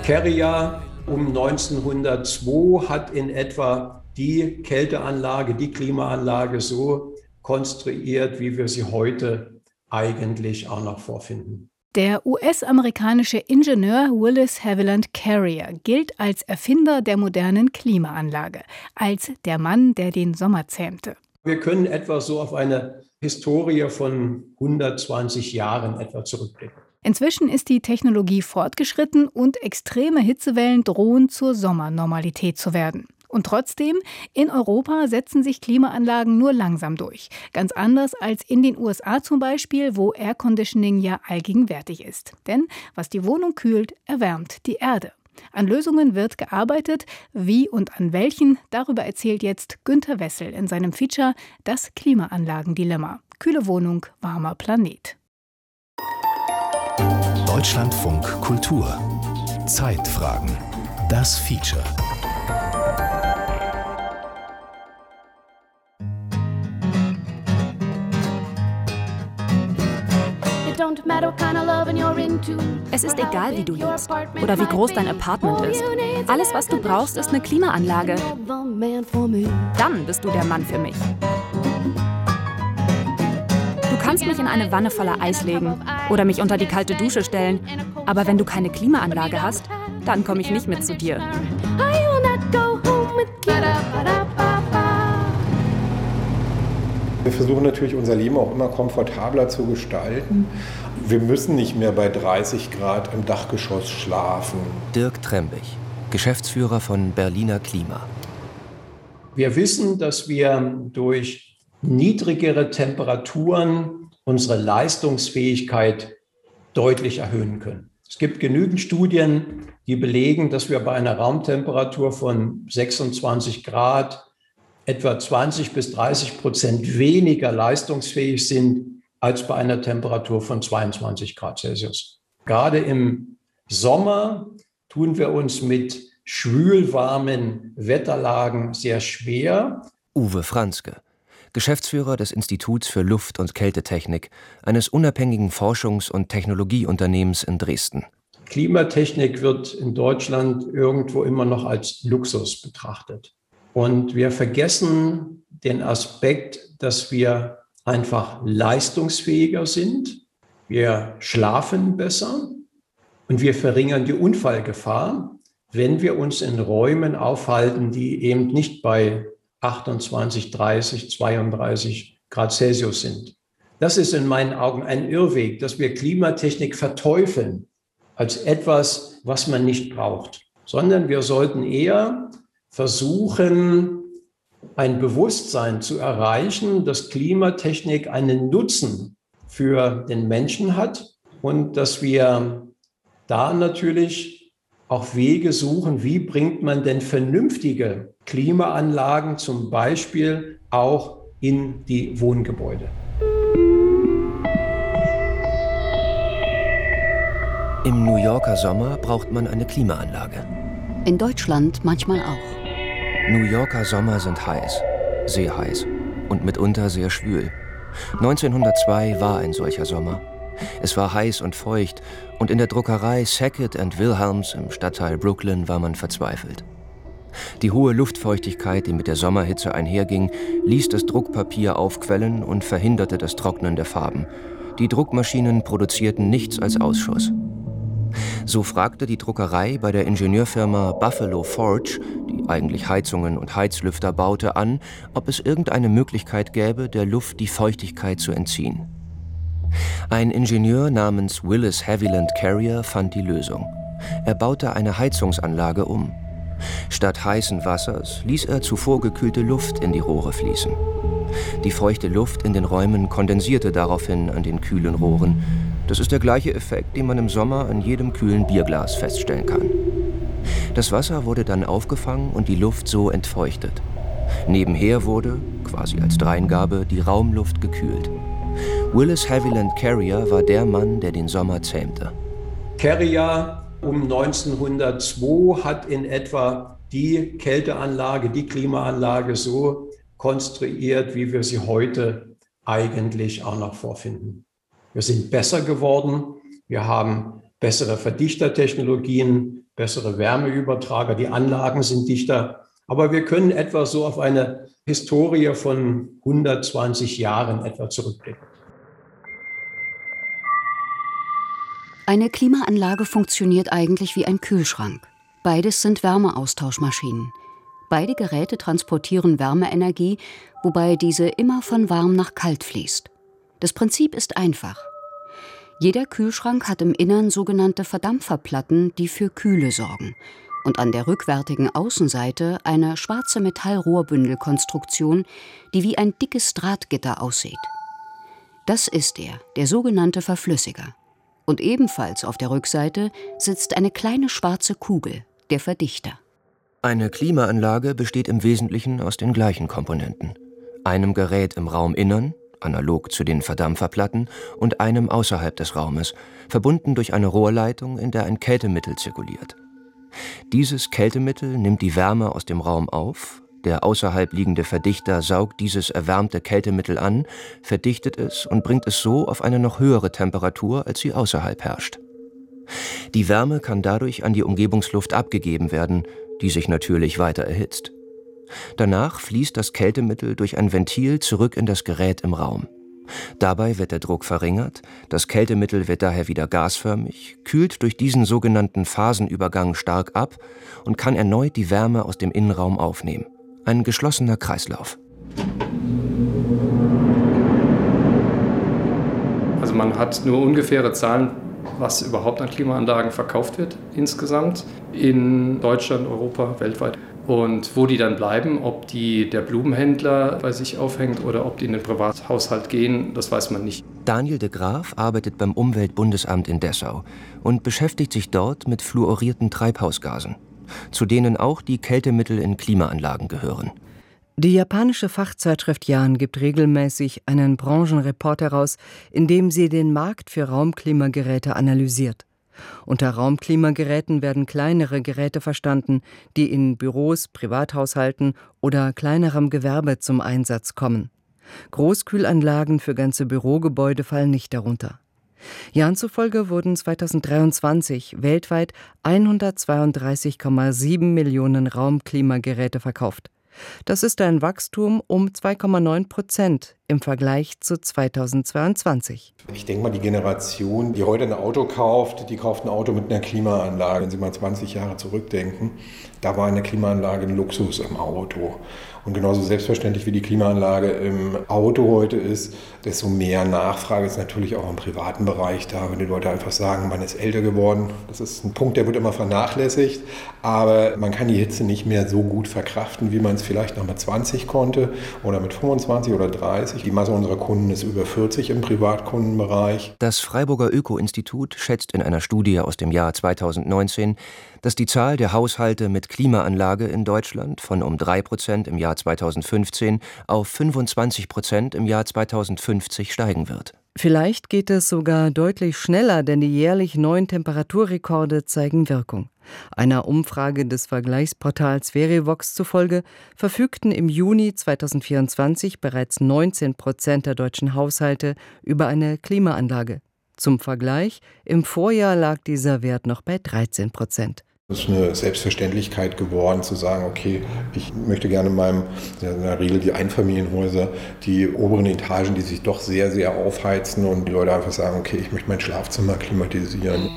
Carrier um 1902 hat in etwa die Kälteanlage, die Klimaanlage so konstruiert, wie wir sie heute eigentlich auch noch vorfinden. Der US-amerikanische Ingenieur Willis Haviland Carrier gilt als Erfinder der modernen Klimaanlage, als der Mann, der den Sommer zähmte. Wir können etwa so auf eine Historie von 120 Jahren etwa zurückblicken. Inzwischen ist die Technologie fortgeschritten und extreme Hitzewellen drohen zur Sommernormalität zu werden. Und trotzdem, in Europa setzen sich Klimaanlagen nur langsam durch. Ganz anders als in den USA zum Beispiel, wo Airconditioning ja allgegenwärtig ist. Denn was die Wohnung kühlt, erwärmt die Erde. An Lösungen wird gearbeitet. Wie und an welchen, darüber erzählt jetzt Günter Wessel in seinem Feature Das Klimaanlagendilemma. Kühle Wohnung, warmer Planet. Deutschlandfunk Kultur. Zeitfragen. Das Feature. Es ist egal, wie du lebst oder wie groß dein Apartment ist. Alles, was du brauchst, ist eine Klimaanlage. Dann bist du der Mann für mich. Du kannst mich in eine Wanne voller Eis legen oder mich unter die kalte Dusche stellen. Aber wenn du keine Klimaanlage hast, dann komme ich nicht mit zu dir. Wir versuchen natürlich, unser Leben auch immer komfortabler zu gestalten. Wir müssen nicht mehr bei 30 Grad im Dachgeschoss schlafen. Dirk Trembich, Geschäftsführer von Berliner Klima. Wir wissen, dass wir durch niedrigere Temperaturen unsere Leistungsfähigkeit deutlich erhöhen können. Es gibt genügend Studien, die belegen, dass wir bei einer Raumtemperatur von 26 Grad etwa 20-30% weniger leistungsfähig sind als bei einer Temperatur von 22 Grad Celsius. Gerade im Sommer tun wir uns mit schwülwarmen Wetterlagen sehr schwer. Uwe Franzke, Geschäftsführer des Instituts für Luft- und Kältetechnik, eines unabhängigen Forschungs- und Technologieunternehmens in Dresden. Klimatechnik wird in Deutschland irgendwo immer noch als Luxus betrachtet. Und wir vergessen den Aspekt, dass wir einfach leistungsfähiger sind. Wir schlafen besser und wir verringern die Unfallgefahr, wenn wir uns in Räumen aufhalten, die eben nicht bei 28, 30, 32 Grad Celsius sind. Das ist in meinen Augen ein Irrweg, dass wir Klimatechnik verteufeln als etwas, was man nicht braucht, sondern wir sollten eher versuchen, ein Bewusstsein zu erreichen, dass Klimatechnik einen Nutzen für den Menschen hat und dass wir da natürlich auch Wege suchen, wie bringt man denn vernünftige Klimaanlagen zum Beispiel auch in die Wohngebäude. Im New Yorker Sommer braucht man eine Klimaanlage. In Deutschland manchmal auch. New Yorker Sommer sind heiß, sehr heiß und mitunter sehr schwül. 1902 war ein solcher Sommer. Es war heiß und feucht und in der Druckerei Sackett & Wilhelms im Stadtteil Brooklyn war man verzweifelt. Die hohe Luftfeuchtigkeit, die mit der Sommerhitze einherging, ließ das Druckpapier aufquellen und verhinderte das Trocknen der Farben. Die Druckmaschinen produzierten nichts als Ausschuss. So fragte die Druckerei bei der Ingenieurfirma Buffalo Forge, die eigentlich Heizungen und Heizlüfter baute, an, ob es irgendeine Möglichkeit gäbe, der Luft die Feuchtigkeit zu entziehen. Ein Ingenieur namens Willis Haviland Carrier fand die Lösung. Er baute eine Heizungsanlage um. Statt heißen Wassers ließ er zuvor gekühlte Luft in die Rohre fließen. Die feuchte Luft in den Räumen kondensierte daraufhin an den kühlen Rohren. Das ist der gleiche Effekt, den man im Sommer an jedem kühlen Bierglas feststellen kann. Das Wasser wurde dann aufgefangen und die Luft so entfeuchtet. Nebenher wurde, quasi als Dreingabe, die Raumluft gekühlt. Willis Haviland Carrier war der Mann, der den Sommer zähmte. Carrier um 1902 hat in etwa die Kälteanlage, die Klimaanlage so konstruiert, wie wir sie heute eigentlich auch noch vorfinden. Wir sind besser geworden. Wir haben bessere Verdichtertechnologien, bessere Wärmeübertrager, die Anlagen sind dichter. Aber wir können etwa so auf eine Historie von 120 Jahren etwa zurückblicken. Eine Klimaanlage funktioniert eigentlich wie ein Kühlschrank. Beides sind Wärmeaustauschmaschinen. Beide Geräte transportieren Wärmeenergie, wobei diese immer von warm nach kalt fließt. Das Prinzip ist einfach. Jeder Kühlschrank hat im Innern sogenannte Verdampferplatten, die für Kühle sorgen. Und an der rückwärtigen Außenseite eine schwarze Metallrohrbündelkonstruktion, die wie ein dickes Drahtgitter aussieht. Das ist er, der sogenannte Verflüssiger. Und ebenfalls auf der Rückseite sitzt eine kleine schwarze Kugel, der Verdichter. Eine Klimaanlage besteht im Wesentlichen aus den gleichen Komponenten. Einem Gerät im Rauminnern, analog zu den Verdampferplatten, und einem außerhalb des Raumes, verbunden durch eine Rohrleitung, in der ein Kältemittel zirkuliert. Dieses Kältemittel nimmt die Wärme aus dem Raum auf, der außerhalb liegende Verdichter saugt dieses erwärmte Kältemittel an, verdichtet es und bringt es so auf eine noch höhere Temperatur, als sie außerhalb herrscht. Die Wärme kann dadurch an die Umgebungsluft abgegeben werden, die sich natürlich weiter erhitzt. Danach fließt das Kältemittel durch ein Ventil zurück in das Gerät im Raum. Dabei wird der Druck verringert, das Kältemittel wird daher wieder gasförmig, kühlt durch diesen sogenannten Phasenübergang stark ab und kann erneut die Wärme aus dem Innenraum aufnehmen. Ein geschlossener Kreislauf. Also man hat nur ungefähre Zahlen, was überhaupt an Klimaanlagen verkauft wird insgesamt in Deutschland, Europa, weltweit. Und wo die dann bleiben, ob die der Blumenhändler bei sich aufhängt oder ob die in den Privathaushalt gehen, das weiß man nicht. Daniel de Graaf arbeitet beim Umweltbundesamt in Dessau und beschäftigt sich dort mit fluorierten Treibhausgasen, zu denen auch die Kältemittel in Klimaanlagen gehören. Die japanische Fachzeitschrift Jan gibt regelmäßig einen Branchenreport heraus, in dem sie den Markt für Raumklimageräte analysiert. Unter Raumklimageräten werden kleinere Geräte verstanden, die in Büros, Privathaushalten oder kleinerem Gewerbe zum Einsatz kommen. Großkühlanlagen für ganze Bürogebäude fallen nicht darunter. Jan zufolge wurden 2023 weltweit 132,7 Millionen Raumklimageräte verkauft. Das ist ein Wachstum um 2,9% im Vergleich zu 2022. Ich denke mal, die Generation, die heute ein Auto kauft, die kauft ein Auto mit einer Klimaanlage. Wenn Sie mal 20 Jahre zurückdenken, da war eine Klimaanlage ein Luxus im Auto. Und genauso selbstverständlich wie die Klimaanlage im Auto heute ist, desto mehr Nachfrage ist natürlich auch im privaten Bereich da, wenn die Leute einfach sagen, man ist älter geworden. Das ist ein Punkt, der wird immer vernachlässigt, aber man kann die Hitze nicht mehr so gut verkraften, wie man es vielleicht noch mit 20 konnte oder mit 25 oder 30. Die Masse unserer Kunden ist über 40 im Privatkundenbereich. Das Freiburger Öko-Institut schätzt in einer Studie aus dem Jahr 2019, dass die Zahl der Haushalte mit Klimaanlage in Deutschland von um 3% im Jahr 2015 auf 25% im Jahr 2050 steigen wird. Vielleicht geht es sogar deutlich schneller, denn die jährlich neuen Temperaturrekorde zeigen Wirkung. Einer Umfrage des Vergleichsportals Verivox zufolge verfügten im Juni 2024 bereits 19% der deutschen Haushalte über eine Klimaanlage. Zum Vergleich, im Vorjahr lag dieser Wert noch bei 13%. Es ist eine Selbstverständlichkeit geworden, zu sagen, okay, ich möchte gerne in der Regel die Einfamilienhäuser, die oberen Etagen, die sich doch sehr, sehr aufheizen und die Leute einfach sagen, okay, ich möchte mein Schlafzimmer klimatisieren.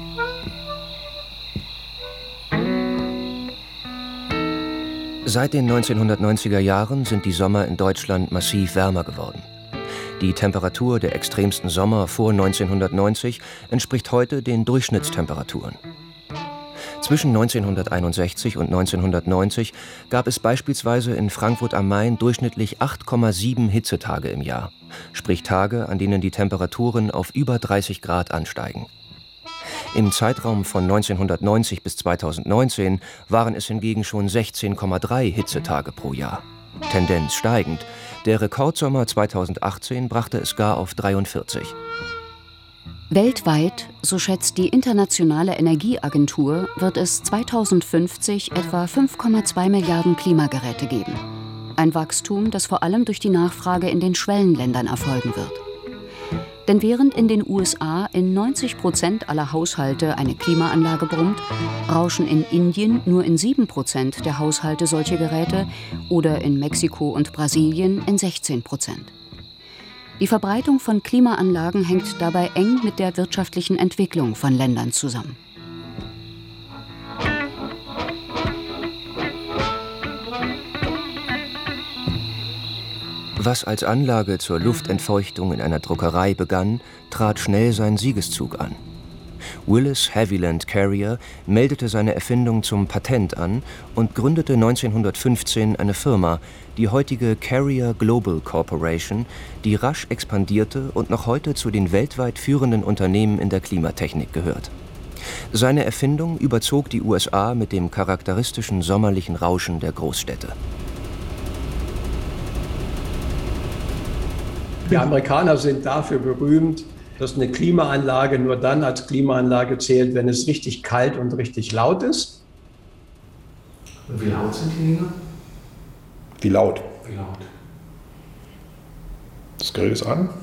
Seit den 1990er Jahren sind die Sommer in Deutschland massiv wärmer geworden. Die Temperatur der extremsten Sommer vor 1990 entspricht heute den Durchschnittstemperaturen. Zwischen 1961 und 1990 gab es beispielsweise in Frankfurt am Main durchschnittlich 8,7 Hitzetage im Jahr, sprich Tage, an denen die Temperaturen auf über 30 Grad ansteigen. Im Zeitraum von 1990 bis 2019 waren es hingegen schon 16,3 Hitzetage pro Jahr. Tendenz steigend. Der Rekordsommer 2018 brachte es gar auf 43. Weltweit, so schätzt die Internationale Energieagentur, wird es 2050 etwa 5,2 Milliarden Klimageräte geben. Ein Wachstum, das vor allem durch die Nachfrage in den Schwellenländern erfolgen wird. Denn während in den USA in 90% aller Haushalte eine Klimaanlage brummt, rauschen in Indien nur in 7% der Haushalte solche Geräte oder in Mexiko und Brasilien in 16%. Die Verbreitung von Klimaanlagen hängt dabei eng mit der wirtschaftlichen Entwicklung von Ländern zusammen. Was als Anlage zur Luftentfeuchtung in einer Druckerei begann, trat schnell seinen Siegeszug an. Willis Haviland Carrier meldete seine Erfindung zum Patent an und gründete 1915 eine Firma, die heutige Carrier Global Corporation, die rasch expandierte und noch heute zu den weltweit führenden Unternehmen in der Klimatechnik gehört. Seine Erfindung überzog die USA mit dem charakteristischen sommerlichen Rauschen der Großstädte. Die Amerikaner sind dafür berühmt, dass eine Klimaanlage nur dann als Klimaanlage zählt, wenn es richtig kalt und richtig laut ist. Und wie laut sind die Dinge? Wie laut? Wie laut? Das Gerät ist an.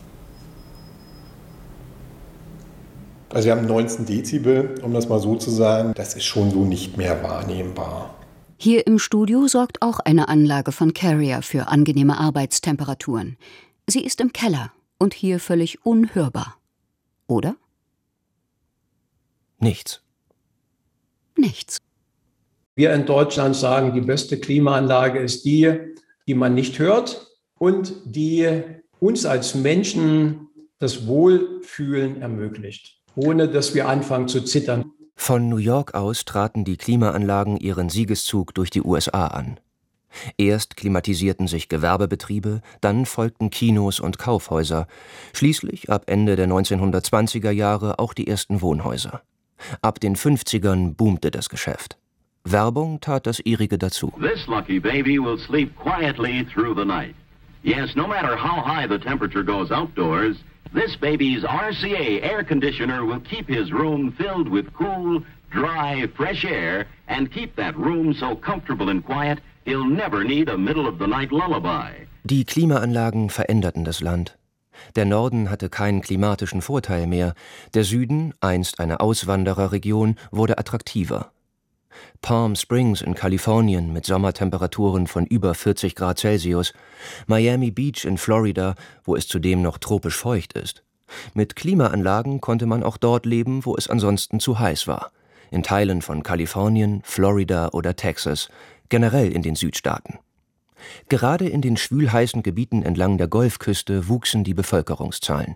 Also wir haben 19 Dezibel, um das mal so zu sagen. Das ist schon so nicht mehr wahrnehmbar. Hier im Studio sorgt auch eine Anlage von Carrier für angenehme Arbeitstemperaturen. Sie ist im Keller und hier völlig unhörbar. Oder? Nichts. Nichts. Wir in Deutschland sagen, die beste Klimaanlage ist die, die man nicht hört und die uns als Menschen das Wohlfühlen ermöglicht, ohne dass wir anfangen zu zittern. Von New York aus traten die Klimaanlagen ihren Siegeszug durch die USA an. Erst klimatisierten sich Gewerbebetriebe, dann folgten Kinos und Kaufhäuser, schließlich ab Ende der 1920er Jahre auch die ersten Wohnhäuser. Ab den 50ern boomte das Geschäft. Werbung tat das ihrige dazu. This lucky baby will sleep quietly through the night. Yes, no matter how high the temperature goes outdoors, this baby's RCA air conditioner will keep his room filled with cool, dry, fresh air and keep that room so comfortable and quiet, he'll never need a middle-of-the-night lullaby. Die Klimaanlagen veränderten das Land. Der Norden hatte keinen klimatischen Vorteil mehr. Der Süden, einst eine Auswandererregion, wurde attraktiver. Palm Springs in Kalifornien mit Sommertemperaturen von über 40 Grad Celsius, Miami Beach in Florida, wo es zudem noch tropisch feucht ist. Mit Klimaanlagen konnte man auch dort leben, wo es ansonsten zu heiß war. In Teilen von Kalifornien, Florida oder Texas, generell in den Südstaaten. Gerade in den schwülheißen Gebieten entlang der Golfküste wuchsen die Bevölkerungszahlen.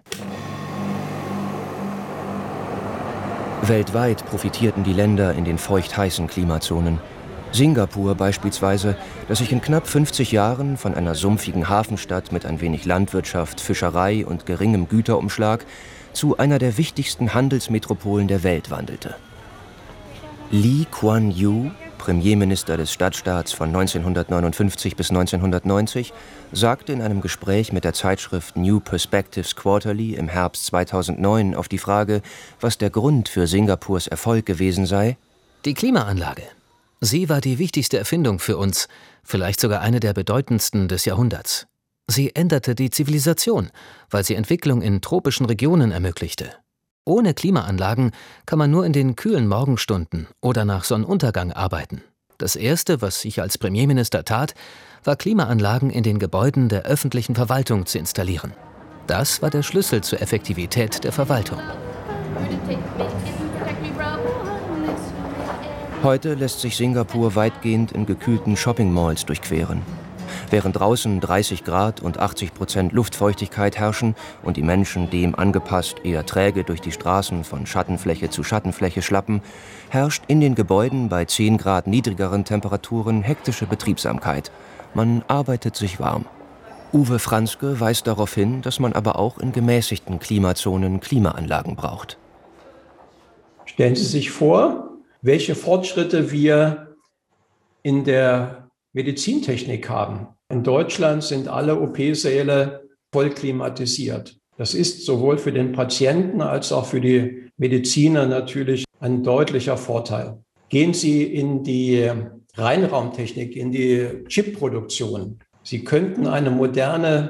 Weltweit profitierten die Länder in den feuchtheißen Klimazonen. Singapur beispielsweise, das sich in knapp 50 Jahren von einer sumpfigen Hafenstadt mit ein wenig Landwirtschaft, Fischerei und geringem Güterumschlag zu einer der wichtigsten Handelsmetropolen der Welt wandelte. Lee Kuan Yew, Premierminister des Stadtstaats von 1959 bis 1990, sagte in einem Gespräch mit der Zeitschrift New Perspectives Quarterly im Herbst 2009 auf die Frage, was der Grund für Singapurs Erfolg gewesen sei: Die Klimaanlage. Sie war die wichtigste Erfindung für uns, vielleicht sogar eine der bedeutendsten des Jahrhunderts. Sie änderte die Zivilisation, weil sie Entwicklung in tropischen Regionen ermöglichte. Ohne Klimaanlagen kann man nur in den kühlen Morgenstunden oder nach Sonnenuntergang arbeiten. Das Erste, was ich als Premierminister tat, war Klimaanlagen in den Gebäuden der öffentlichen Verwaltung zu installieren. Das war der Schlüssel zur Effektivität der Verwaltung. Heute lässt sich Singapur weitgehend in gekühlten Shopping-Malls durchqueren. Während draußen 30 Grad und 80% Luftfeuchtigkeit herrschen und die Menschen dem angepasst eher träge durch die Straßen von Schattenfläche zu Schattenfläche schlappen, herrscht in den Gebäuden bei 10 Grad niedrigeren Temperaturen hektische Betriebsamkeit. Man arbeitet sich warm. Uwe Franzke weist darauf hin, dass man aber auch in gemäßigten Klimazonen Klimaanlagen braucht. Stellen Sie sich vor, welche Fortschritte wir in der Medizintechnik haben. In Deutschland sind alle OP-Säle voll klimatisiert. Das ist sowohl für den Patienten als auch für die Mediziner natürlich ein deutlicher Vorteil. Gehen Sie in die Reinraumtechnik, in die Chipproduktion. Sie könnten eine moderne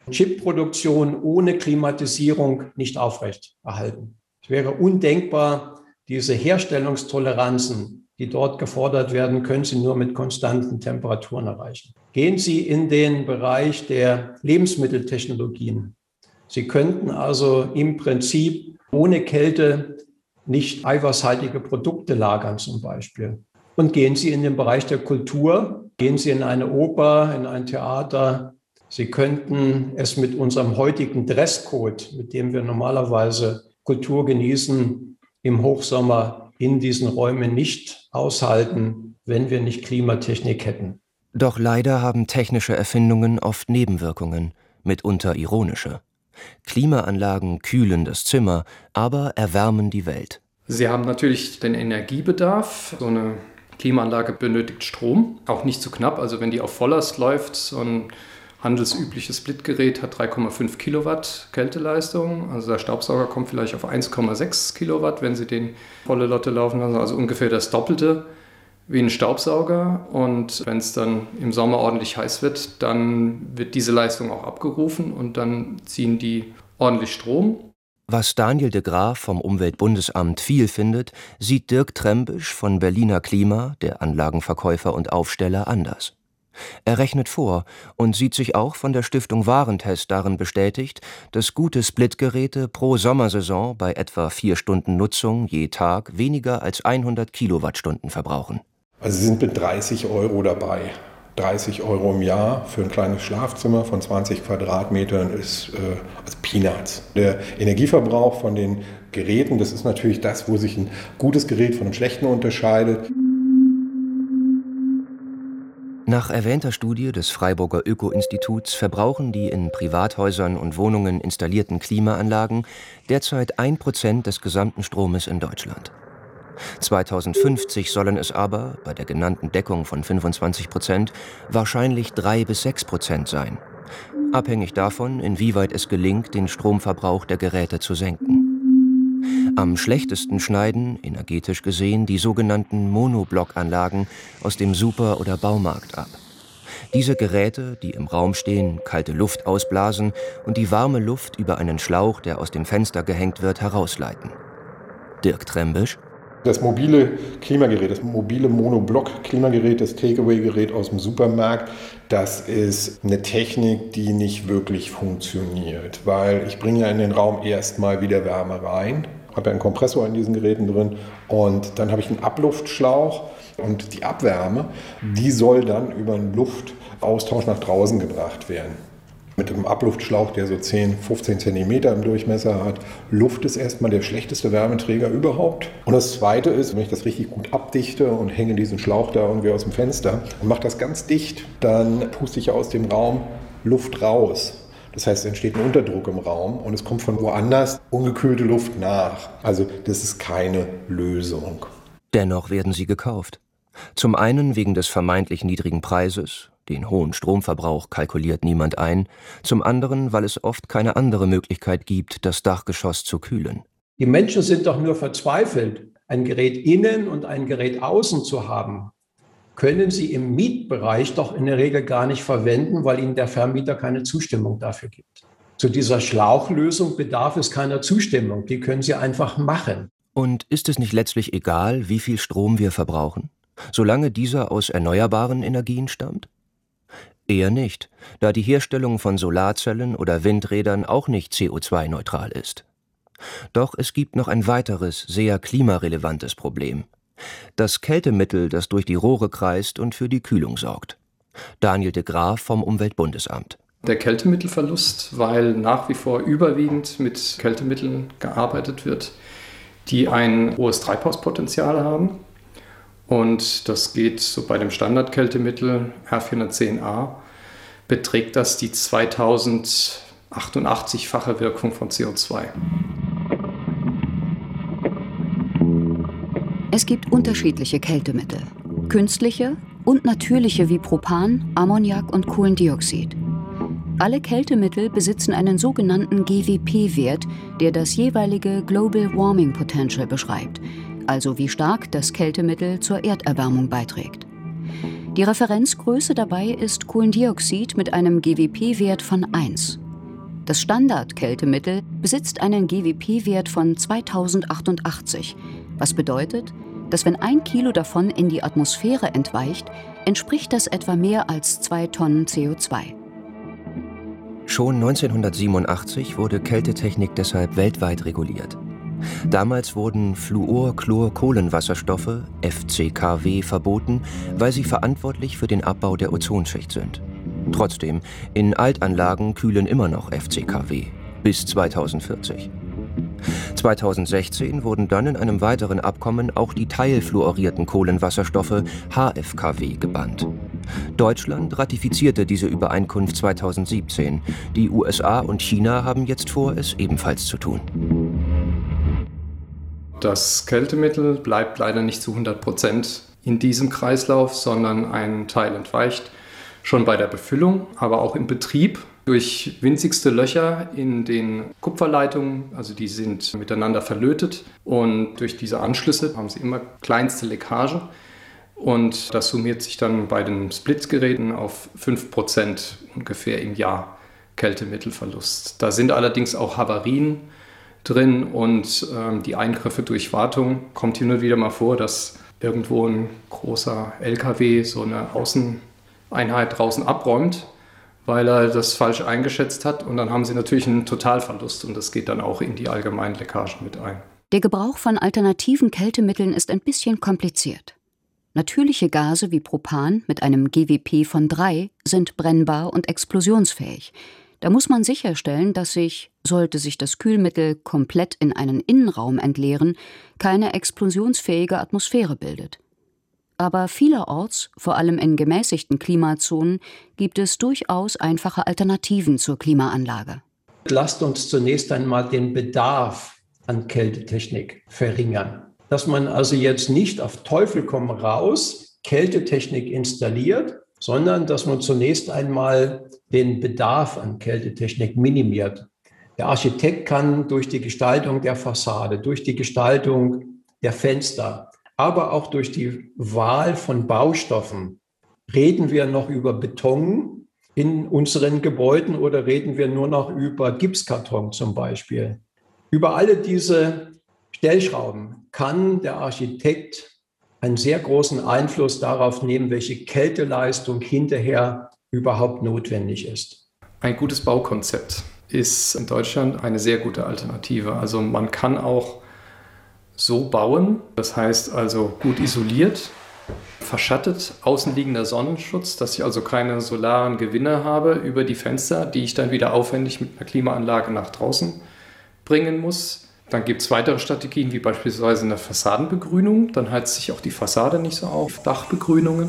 Chipproduktion ohne Klimatisierung nicht aufrechterhalten. Es wäre undenkbar, diese Herstellungstoleranzen, die dort gefordert werden, können Sie nur mit konstanten Temperaturen erreichen. Gehen Sie in den Bereich der Lebensmitteltechnologien. Sie könnten also im Prinzip ohne Kälte nicht eiweißhaltige Produkte lagern zum Beispiel. Und gehen Sie in den Bereich der Kultur, gehen Sie in eine Oper, in ein Theater. Sie könnten es mit unserem heutigen Dresscode, mit dem wir normalerweise Kultur genießen, im Hochsommer in diesen Räumen nicht aushalten, wenn wir nicht Klimatechnik hätten. Doch leider haben technische Erfindungen oft Nebenwirkungen, mitunter ironische. Klimaanlagen kühlen das Zimmer, aber erwärmen die Welt. Sie haben natürlich den Energiebedarf. So eine Klimaanlage benötigt Strom, auch nicht zu knapp. Also wenn die auf Volllast läuft, so ein handelsübliches Splitgerät hat 3,5 Kilowatt Kälteleistung. Also der Staubsauger kommt vielleicht auf 1,6 Kilowatt, wenn Sie den volle Lotte laufen lassen. Also ungefähr das Doppelte wie ein Staubsauger. Und wenn es dann im Sommer ordentlich heiß wird, dann wird diese Leistung auch abgerufen und dann ziehen die ordentlich Strom. Was Daniel de Graaf vom Umweltbundesamt viel findet, sieht Dirk Trembisch von Berliner Klima, der Anlagenverkäufer und Aufsteller, anders. Er rechnet vor und sieht sich auch von der Stiftung Warentest darin bestätigt, dass gute Splitgeräte pro Sommersaison bei etwa 4 Stunden Nutzung je Tag weniger als 100 Kilowattstunden verbrauchen. Also Sie sind mit 30 € dabei. 30 € im Jahr für ein kleines Schlafzimmer von 20 Quadratmetern ist also Peanuts. Der Energieverbrauch von den Geräten, das ist natürlich das, wo sich ein gutes Gerät von einem schlechten unterscheidet. Nach erwähnter Studie des Freiburger Öko-Instituts verbrauchen die in Privathäusern und Wohnungen installierten Klimaanlagen derzeit 1% des gesamten Stromes in Deutschland. 2050 sollen es aber, bei der genannten Deckung von 25%, wahrscheinlich 3-6% sein. Abhängig davon, inwieweit es gelingt, den Stromverbrauch der Geräte zu senken. Am schlechtesten schneiden, energetisch gesehen, die sogenannten Monoblockanlagen aus dem Super- oder Baumarkt ab. Diese Geräte, die im Raum stehen, kalte Luft ausblasen und die warme Luft über einen Schlauch, der aus dem Fenster gehängt wird, herausleiten. Dirk Trembisch: Das mobile Klimagerät, das mobile Monoblock-Klimagerät, das Takeaway-Gerät aus dem Supermarkt, das ist eine Technik, die nicht wirklich funktioniert, weil ich bringe ja in den Raum erstmal wieder Wärme rein, habe ja einen Kompressor in diesen Geräten drin und dann habe ich einen Abluftschlauch und die Abwärme, die soll dann über einen Luftaustausch nach draußen gebracht werden. Mit einem Abluftschlauch, der so 10-15 Zentimeter im Durchmesser hat. Luft ist erstmal der schlechteste Wärmeträger überhaupt. Und das Zweite ist, wenn ich das richtig gut abdichte und hänge diesen Schlauch da irgendwie aus dem Fenster und mache das ganz dicht, dann puste ich aus dem Raum Luft raus. Das heißt, es entsteht ein Unterdruck im Raum und es kommt von woanders ungekühlte Luft nach. Also das ist keine Lösung. Dennoch werden sie gekauft. Zum einen wegen des vermeintlich niedrigen Preises. Den hohen Stromverbrauch kalkuliert niemand ein, zum anderen, weil es oft keine andere Möglichkeit gibt, das Dachgeschoss zu kühlen. Die Menschen sind doch nur verzweifelt. Ein Gerät innen und ein Gerät außen zu haben, können sie im Mietbereich doch in der Regel gar nicht verwenden, weil ihnen der Vermieter keine Zustimmung dafür gibt. Zu dieser Schlauchlösung bedarf es keiner Zustimmung, die können sie einfach machen. Und ist es nicht letztlich egal, wie viel Strom wir verbrauchen, solange dieser aus erneuerbaren Energien stammt? Eher nicht, da die Herstellung von Solarzellen oder Windrädern auch nicht CO2-neutral ist. Doch es gibt noch ein weiteres, sehr klimarelevantes Problem. Das Kältemittel, das durch die Rohre kreist und für die Kühlung sorgt. Daniel de Graaf vom Umweltbundesamt. Der Kältemittelverlust, weil nach wie vor überwiegend mit Kältemitteln gearbeitet wird, die ein hohes Treibhauspotenzial haben. Und das geht so bei dem Standardkältemittel R410A, beträgt das die 2088-fache Wirkung von CO2. Es gibt unterschiedliche Kältemittel, künstliche und natürliche wie Propan, Ammoniak und Kohlendioxid. Alle Kältemittel besitzen einen sogenannten GWP-Wert, der das jeweilige Global Warming Potential beschreibt, also wie stark das Kältemittel zur Erderwärmung beiträgt. Die Referenzgröße dabei ist Kohlendioxid mit einem GWP-Wert von 1. Das Standard-Kältemittel besitzt einen GWP-Wert von 2088, was bedeutet, dass wenn 1 Kilo davon in die Atmosphäre entweicht, entspricht das etwa mehr als 2 Tonnen CO2. Schon 1987 wurde Kältetechnik deshalb weltweit reguliert. Damals wurden Fluorchlorkohlenwasserstoffe, FCKW, verboten, weil sie verantwortlich für den Abbau der Ozonschicht sind. Trotzdem, in Altanlagen kühlen immer noch FCKW bis 2040. 2016 wurden dann in einem weiteren Abkommen auch die teilfluorierten Kohlenwasserstoffe HFKW gebannt. Deutschland ratifizierte diese Übereinkunft 2017. Die USA und China haben jetzt vor, es ebenfalls zu tun. Das Kältemittel bleibt leider nicht zu 100% in diesem Kreislauf, sondern ein Teil entweicht schon bei der Befüllung, aber auch im Betrieb durch winzigste Löcher in den Kupferleitungen, also die sind miteinander verlötet und durch diese Anschlüsse haben sie immer kleinste Leckage und das summiert sich dann bei den Splitgeräten auf 5% ungefähr im Jahr Kältemittelverlust. Da sind allerdings auch Havarien drin und die Eingriffe durch Wartung kommt hin und wieder mal vor, dass irgendwo ein großer LKW so eine Außeneinheit draußen abräumt, weil er das falsch eingeschätzt hat und dann haben sie natürlich einen Totalverlust und das geht dann auch in die allgemeinen Leckagen mit ein. Der Gebrauch von alternativen Kältemitteln ist ein bisschen kompliziert. Natürliche Gase wie Propan mit einem GWP von 3 sind brennbar und explosionsfähig. Da muss man sicherstellen, dass sich, sollte sich das Kühlmittel komplett in einen Innenraum entleeren, keine explosionsfähige Atmosphäre bildet. Aber vielerorts, vor allem in gemäßigten Klimazonen, gibt es durchaus einfache Alternativen zur Klimaanlage. Lasst uns zunächst einmal den Bedarf an Kältetechnik verringern. Dass man also jetzt nicht auf Teufel komm raus Kältetechnik installiert, sondern dass man zunächst einmal den Bedarf an Kältetechnik minimiert. Der Architekt kann durch die Gestaltung der Fassade, durch die Gestaltung der Fenster, aber auch durch die Wahl von Baustoffen. Reden wir noch über Beton in unseren Gebäuden oder reden wir nur noch über Gipskarton zum Beispiel? Über alle diese Stellschrauben kann der Architekt einen sehr großen Einfluss darauf nehmen, welche Kälteleistung hinterher überhaupt notwendig ist. Ein gutes Baukonzept ist in Deutschland eine sehr gute Alternative. Also man kann auch so bauen, das heißt also gut isoliert, verschattet, außenliegender Sonnenschutz, dass ich also keine solaren Gewinne habe über die Fenster, die ich dann wieder aufwendig mit einer Klimaanlage nach draußen bringen muss. Dann gibt es weitere Strategien, wie beispielsweise eine Fassadenbegrünung. Dann heizt sich auch die Fassade nicht so auf. Dachbegrünungen.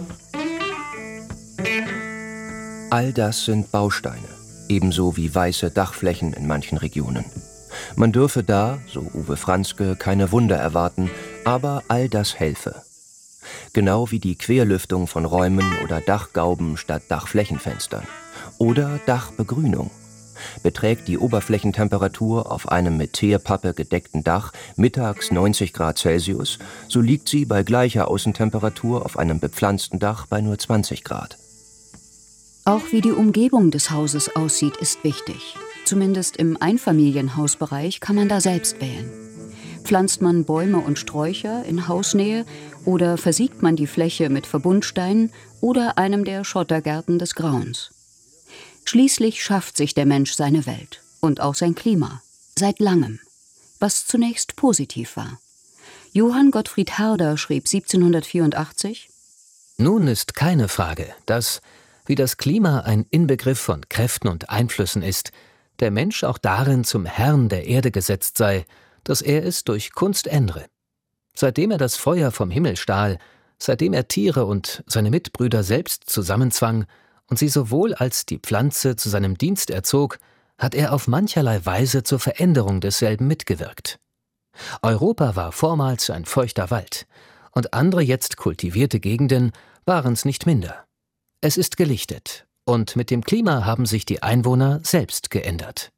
All das sind Bausteine, ebenso wie weiße Dachflächen in manchen Regionen. Man dürfe da, so Uwe Franzke, keine Wunder erwarten, aber all das helfe. Genau wie die Querlüftung von Räumen oder Dachgauben statt Dachflächenfenstern. Oder Dachbegrünung. Beträgt die Oberflächentemperatur auf einem mit Teerpappe gedeckten Dach mittags 90 Grad Celsius, so liegt sie bei gleicher Außentemperatur auf einem bepflanzten Dach bei nur 20 Grad. Auch wie die Umgebung des Hauses aussieht, ist wichtig. Zumindest im Einfamilienhausbereich kann man da selbst wählen. Pflanzt man Bäume und Sträucher in Hausnähe oder versiegt man die Fläche mit Verbundsteinen oder einem der Schottergärten des Grauens? Schließlich schafft sich der Mensch seine Welt und auch sein Klima, seit langem, was zunächst positiv war. Johann Gottfried Herder schrieb 1784: Nun ist keine Frage, dass, wie das Klima ein Inbegriff von Kräften und Einflüssen ist, der Mensch auch darin zum Herrn der Erde gesetzt sei, dass er es durch Kunst ändre. Seitdem er das Feuer vom Himmel stahl, seitdem er Tiere und seine Mitbrüder selbst zusammenzwang und sie sowohl als die Pflanze zu seinem Dienst erzog, hat er auf mancherlei Weise zur Veränderung desselben mitgewirkt. Europa war vormals ein feuchter Wald, und andere jetzt kultivierte Gegenden waren's nicht minder. Es ist gelichtet, und mit dem Klima haben sich die Einwohner selbst geändert.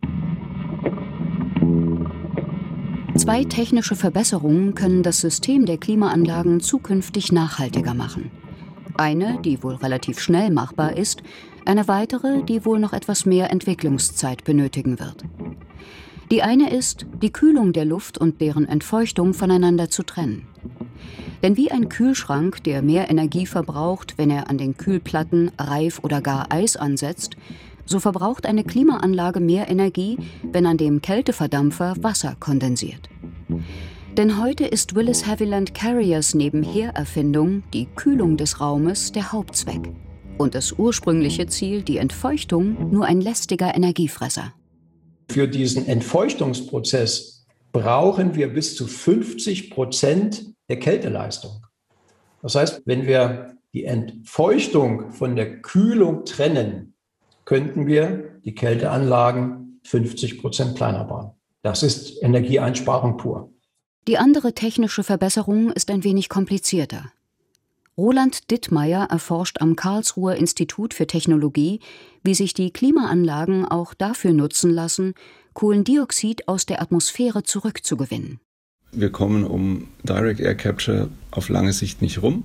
2 technische Verbesserungen können das System der Klimaanlagen zukünftig nachhaltiger machen. Eine, die wohl relativ schnell machbar ist, eine weitere, die wohl noch etwas mehr Entwicklungszeit benötigen wird. Die eine ist, die Kühlung der Luft und deren Entfeuchtung voneinander zu trennen. Denn wie ein Kühlschrank, der mehr Energie verbraucht, wenn er an den Kühlplatten Reif oder gar Eis ansetzt, so verbraucht eine Klimaanlage mehr Energie, wenn an dem Kälteverdampfer Wasser kondensiert. Denn heute ist Willis Haviland Carriers Nebenhererfindung, die Kühlung des Raumes, der Hauptzweck. Und das ursprüngliche Ziel, die Entfeuchtung, nur ein lästiger Energiefresser. Für diesen Entfeuchtungsprozess brauchen wir bis zu 50% der Kälteleistung. Das heißt, wenn wir die Entfeuchtung von der Kühlung trennen, könnten wir die Kälteanlagen 50% kleiner bauen. Das ist Energieeinsparung pur. Die andere technische Verbesserung ist ein wenig komplizierter. Roland Dittmeier erforscht am Karlsruher Institut für Technologie, wie sich die Klimaanlagen auch dafür nutzen lassen, Kohlendioxid aus der Atmosphäre zurückzugewinnen. Wir kommen um Direct Air Capture auf lange Sicht nicht rum.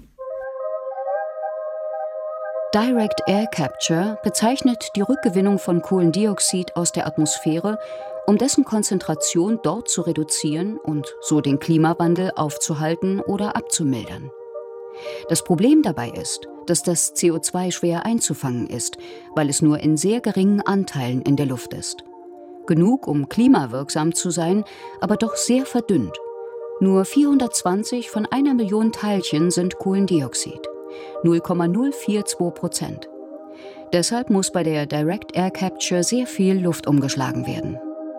Direct Air Capture bezeichnet die Rückgewinnung von Kohlendioxid aus der Atmosphäre, um dessen Konzentration dort zu reduzieren und so den Klimawandel aufzuhalten oder abzumildern. Das Problem dabei ist, dass das CO2 schwer einzufangen ist, weil es nur in sehr geringen Anteilen in der Luft ist. Genug, um klimawirksam zu sein, aber doch sehr verdünnt. Nur 420 von 1 Million Teilchen sind Kohlendioxid, 0,042%. Deshalb muss bei der Direct Air Capture sehr viel Luft umgeschlagen werden.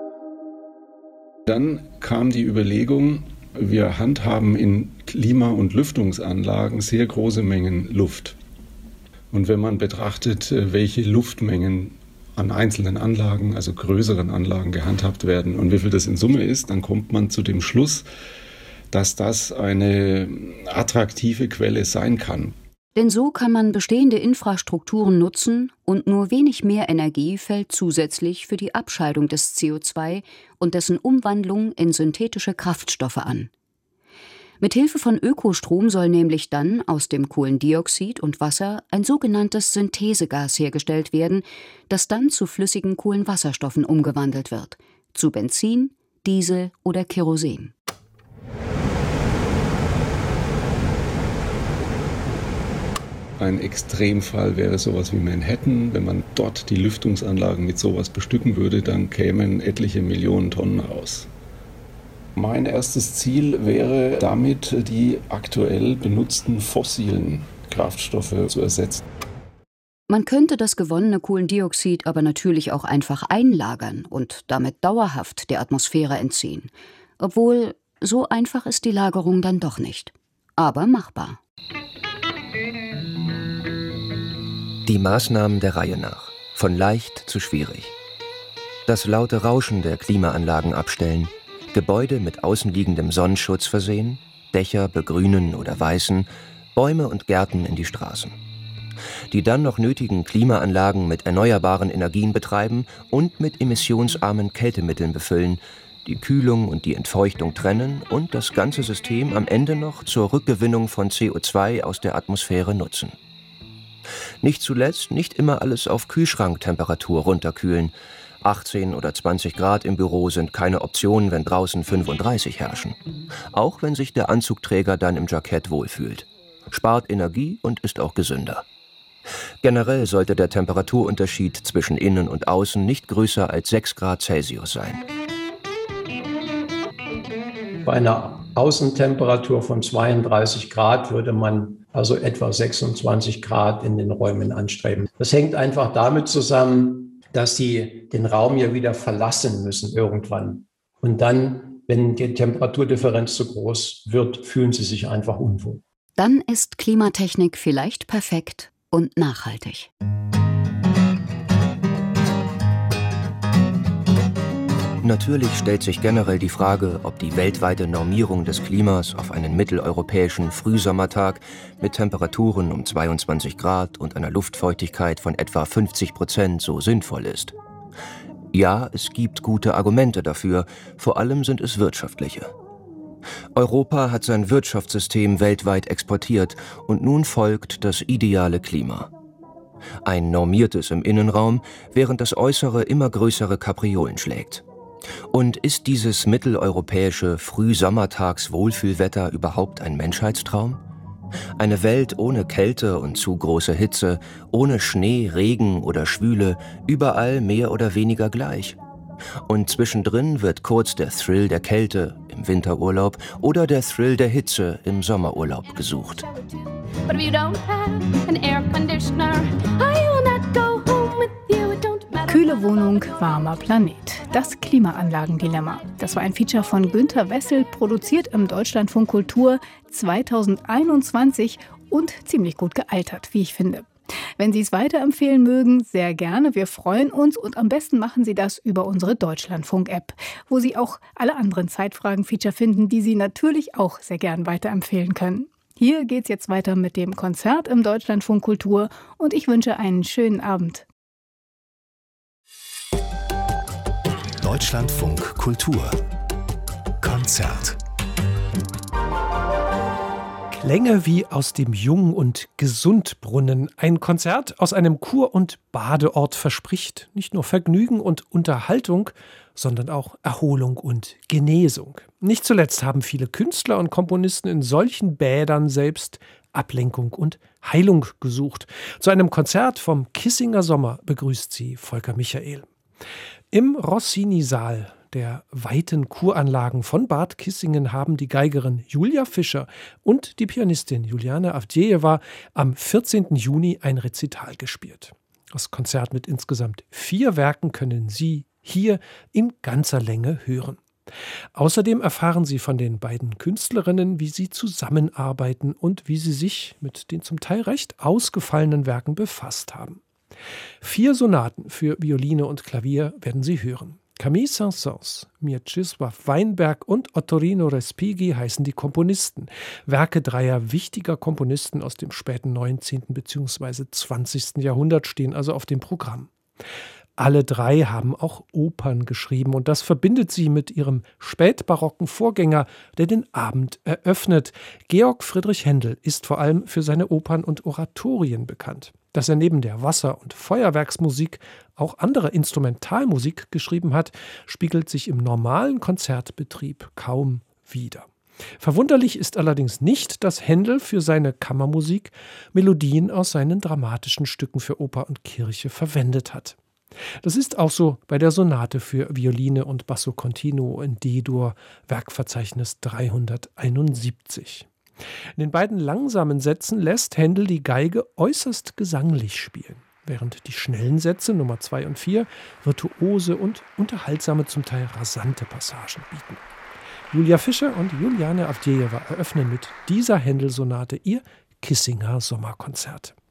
Dann kam die Überlegung, wir handhaben in Klima- und Lüftungsanlagen sehr große Mengen Luft. Und wenn man betrachtet, welche Luftmengen an einzelnen Anlagen, also größeren Anlagen, gehandhabt werden und wie viel das in Summe ist, dann kommt man zu dem Schluss, dass das eine attraktive Quelle sein kann. Denn so kann man bestehende Infrastrukturen nutzen und nur wenig mehr Energie fällt zusätzlich für die Abscheidung des CO2 und dessen Umwandlung in synthetische Kraftstoffe an. Mithilfe von Ökostrom soll nämlich dann aus dem Kohlendioxid und Wasser ein sogenanntes Synthesegas hergestellt werden, das dann zu flüssigen Kohlenwasserstoffen umgewandelt wird, zu Benzin, Diesel oder Kerosin. Ein Extremfall wäre sowas wie Manhattan. Wenn man dort die Lüftungsanlagen mit sowas bestücken würde, dann kämen etliche Millionen Tonnen raus. Mein erstes Ziel wäre damit, die aktuell benutzten fossilen Kraftstoffe zu ersetzen. Man könnte das gewonnene Kohlendioxid aber natürlich auch einfach einlagern und damit dauerhaft der Atmosphäre entziehen. Obwohl, so einfach ist die Lagerung dann doch nicht. Aber machbar. Die Maßnahmen der Reihe nach, von leicht zu schwierig. Das laute Rauschen der Klimaanlagen abstellen, Gebäude mit außenliegendem Sonnenschutz versehen, Dächer begrünen oder weißen, Bäume und Gärten in die Straßen. Die dann noch nötigen Klimaanlagen mit erneuerbaren Energien betreiben und mit emissionsarmen Kältemitteln befüllen, die Kühlung und die Entfeuchtung trennen und das ganze System am Ende noch zur Rückgewinnung von CO2 aus der Atmosphäre nutzen. Nicht zuletzt nicht immer alles auf Kühlschranktemperatur runterkühlen. 18 oder 20 Grad im Büro sind keine Option, wenn draußen 35 herrschen. Auch wenn sich der Anzugträger dann im Jackett wohlfühlt. Spart Energie und ist auch gesünder. Generell sollte der Temperaturunterschied zwischen innen und außen nicht größer als 6 Grad Celsius sein. Bei einer Außentemperatur von 32 Grad würde man also etwa 26 Grad in den Räumen anstreben. Das hängt einfach damit zusammen, dass sie den Raum ja wieder verlassen müssen irgendwann. Und dann, wenn die Temperaturdifferenz zu groß wird, fühlen sie sich einfach unwohl. Dann ist Klimatechnik vielleicht perfekt und nachhaltig. Natürlich stellt sich generell die Frage, ob die weltweite Normierung des Klimas auf einen mitteleuropäischen Frühsommertag mit Temperaturen um 22 Grad und einer Luftfeuchtigkeit von etwa 50% so sinnvoll ist. Ja, es gibt gute Argumente dafür, vor allem sind es wirtschaftliche. Europa hat sein Wirtschaftssystem weltweit exportiert und nun folgt das ideale Klima. Ein normiertes im Innenraum, während das Äußere immer größere Kapriolen schlägt. Und ist dieses mitteleuropäische Frühsommertags-Wohlfühlwetter überhaupt ein Menschheitstraum? Eine Welt ohne Kälte und zu große Hitze, ohne Schnee, Regen oder Schwüle, überall mehr oder weniger gleich. Und zwischendrin wird kurz der Thrill der Kälte im Winterurlaub oder der Thrill der Hitze im Sommerurlaub gesucht. Kühle Wohnung, warmer Planet. Das Klimaanlagendilemma. Das war ein Feature von Günter Wessel, produziert im Deutschlandfunk Kultur 2021 und ziemlich gut gealtert, wie ich finde. Wenn Sie es weiterempfehlen mögen, sehr gerne. Wir freuen uns und am besten machen Sie das über unsere Deutschlandfunk-App, wo Sie auch alle anderen Zeitfragen-Feature finden, die Sie natürlich auch sehr gern weiterempfehlen können. Hier geht's jetzt weiter mit dem Konzert im Deutschlandfunk Kultur und ich wünsche einen schönen Abend. Deutschlandfunk Kultur Konzert. Klänge wie aus dem Jung- und Gesundbrunnen. Ein Konzert aus einem Kur- und Badeort verspricht nicht nur Vergnügen und Unterhaltung, sondern auch Erholung und Genesung. Nicht zuletzt haben viele Künstler und Komponisten in solchen Bädern selbst Ablenkung und Heilung gesucht. Zu einem Konzert vom Kissinger Sommer begrüßt sie Volker Michael. Im Rossini-Saal der weiten Kuranlagen von Bad Kissingen haben die Geigerin Julia Fischer und die Pianistin Juliane Avdjejewa am 14. Juni ein Rezital gespielt. Das Konzert mit insgesamt 4 Werken können Sie hier in ganzer Länge hören. Außerdem erfahren Sie von den beiden Künstlerinnen, wie sie zusammenarbeiten und wie sie sich mit den zum Teil recht ausgefallenen Werken befasst haben. 4 Sonaten für Violine und Klavier werden Sie hören. Camille Saint-Saëns, Mieczysław Weinberg und Ottorino Respighi heißen die Komponisten. Werke 3 wichtiger Komponisten aus dem späten 19. bzw. 20. Jahrhundert stehen also auf dem Programm. Alle 3 haben auch Opern geschrieben und das verbindet sie mit ihrem spätbarocken Vorgänger, der den Abend eröffnet. Georg Friedrich Händel ist vor allem für seine Opern und Oratorien bekannt. Dass er neben der Wasser- und Feuerwerksmusik auch andere Instrumentalmusik geschrieben hat, spiegelt sich im normalen Konzertbetrieb kaum wider. Verwunderlich ist allerdings nicht, dass Händel für seine Kammermusik Melodien aus seinen dramatischen Stücken für Oper und Kirche verwendet hat. Das ist auch so bei der Sonate für Violine und Basso Continuo in D-Dur, Werkverzeichnis 371. In den beiden langsamen Sätzen lässt Händel die Geige äußerst gesanglich spielen, während die schnellen Sätze Nummer 2 und 4 virtuose und unterhaltsame, zum Teil rasante Passagen bieten. Julia Fischer und Juliane Avdjejewa eröffnen mit dieser Händel-Sonate ihr Kissinger Sommerkonzert.